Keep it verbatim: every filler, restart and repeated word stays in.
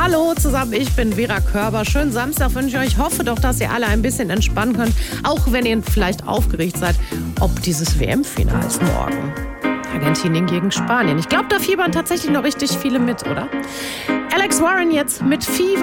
Hallo zusammen, ich bin Vera Körber. Schönen Samstag wünsche ich euch. Hoffe doch, dass ihr alle ein bisschen entspannen könnt. Auch wenn ihr vielleicht aufgeregt seid, ob dieses W M-Finals morgen. Argentinien gegen Spanien. Ich glaube, da fiebern tatsächlich noch richtig viele mit, oder? Alex Warren jetzt mit Fever.